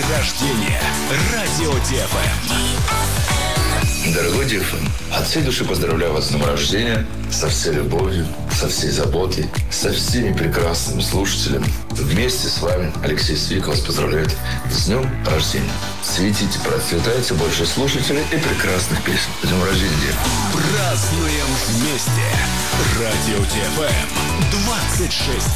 рождения. Радио ТФМ. Дорогой Диффен, от всей души поздравляю вас с днем рождения, со всей любовью, со всей заботой, со всеми прекрасными слушателями. Вместе с вами Алексей Свик вас поздравляет с днем рождения. Светите, процветайте, больше слушателей и прекрасных песен. С днем рождения, Диффен. Празднуем вместе. Радио ТФМ. 26